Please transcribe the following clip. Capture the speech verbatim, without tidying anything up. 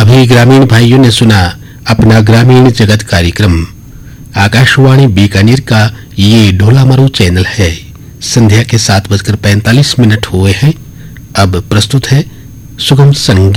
सभी ग्रामीण भाइयों ने सुना अपना ग्रामीण जगत कार्यक्रम। आकाशवाणी बीकानेर का ये ढोलामारू चैनल है। संध्या के सात बजकर पैंतालीस मिनट हुए हैं। अब प्रस्तुत है सुगम संगीत।